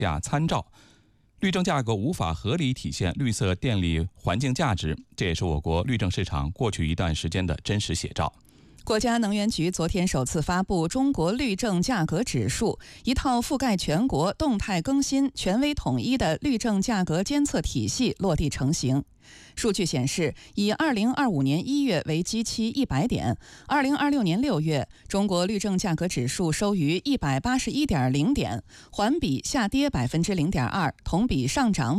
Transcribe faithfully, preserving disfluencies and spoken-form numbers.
亚参照，绿证价格无法合理体现绿色电力环境价值，这也是我国绿证市场过去一段时间的真实写照。 国家能源局昨天首次发布中国绿证价格指数，一套覆盖全国、动态更新、权威统一的绿证价格监测体系落地成型。数据显示，以二零二五年一月为基期一百点，二零二六年六月，中国绿证价格指数收于一百八十一点零点，环比下跌百分之零点二，同比上涨